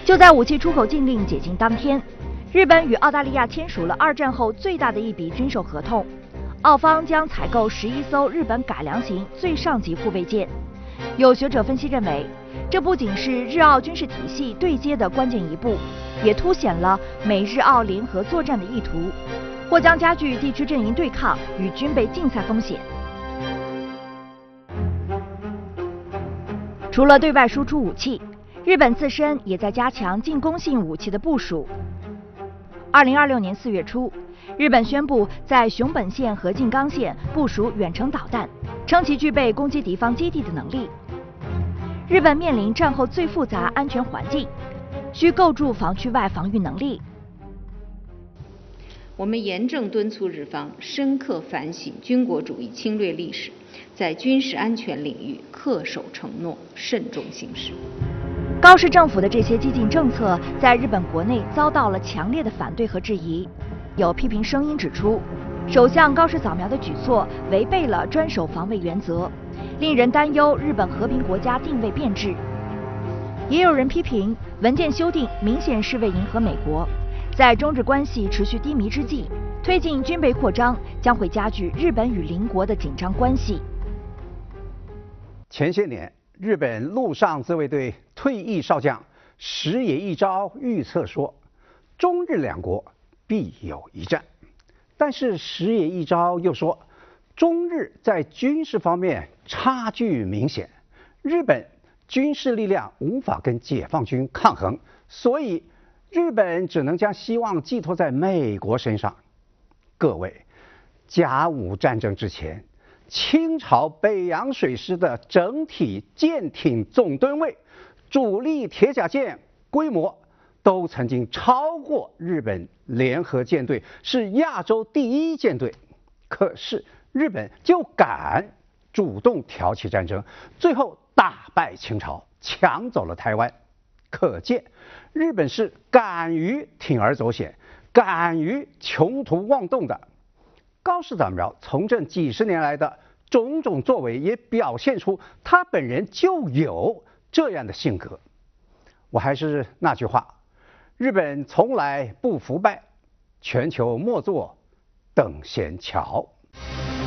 就在武器出口禁令解禁当天，日本与澳大利亚签署了2战后最大的一笔军售合同，澳方将采购11艘日本改良型最上级护卫舰。有学者分析认为，这不仅是日澳军事体系对接的关键一步，也凸显了美日澳联合作战的意图，或将加剧地区阵营对抗与军备竞赛风险。除了对外输出武器，日本自身也在加强进攻性武器的部署。2026年4月初，日本宣布在熊本县和静冈县部署远程导弹，称其具备攻击敌方基地的能力。日本面临战后最复杂安全环境，需构筑防区外防御能力。 我们严正敦促日方深刻反省军国主义侵略历史，在军事安全领域恪守承诺，慎重行事。 高市政府的这些激进政策在日本国内遭到了强烈的反对和质疑。有批评声音指出，首相高市早苗的举措违背了专守防卫原则，令人担忧日本和平国家定位变质。也有人批评文件修订明显是为迎合美国，在中日关系持续低迷之际，推进军备扩张将会加剧日本与邻国的紧张关系。 前些年，日本陆上自卫队退役少将石野一昭预测说，中日两国必有一战。但是石野一昭又说，中日在军事方面差距明显，日本军事力量无法跟解放军抗衡，所以日本只能将希望寄托在美国身上。各位，甲午战争之前，清朝北洋水师的整体舰艇总吨位、主力铁甲舰规模都曾经超过日本联合舰队，是亚洲第1舰队。可是日本就敢主动挑起战争，最后大败清朝，抢走了台湾。可见日本是敢于铤而走险，敢于穷途妄动的。高市早苗从政几十年来的种种作为，也表现出他本人就有这样的性格。我还是那句话，日本从来不服败，全球莫做等闲瞧。